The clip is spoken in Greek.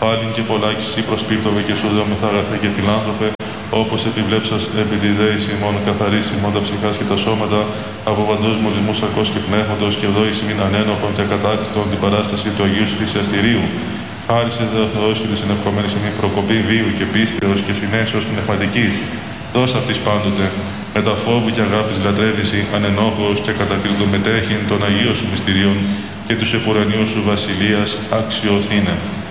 Πάλιν και πολλάκις ή προσπίπτωβε και σου δεόμεθα αγαθέ και φιλάνθρωπε, όπως επιβλέψας επί τη δέηση ημών καθαρίσει ημών τα ψυχάς και τα σώματα, από παντός μολυσμούς σαρκός και πνεύματος, και δόηση μην ανένοχον και ακατάκτητον την παράσταση του Αγίου Θυσιαστηρίου. Χάρισε δε ο Θεός και τη συνευκομένη σε μια προκοπή βίου και πίστεως και συνέσεως πνευματικής. Δώσ' αυτής πάντοτε, με τα φόβου και αγάπης λατρεύηση, ανενόχως και κατακρίτων μετέχειν των Αγίων σου μυστηρίων και τους επουρανίους σου βασιλείας αξιοθήνε.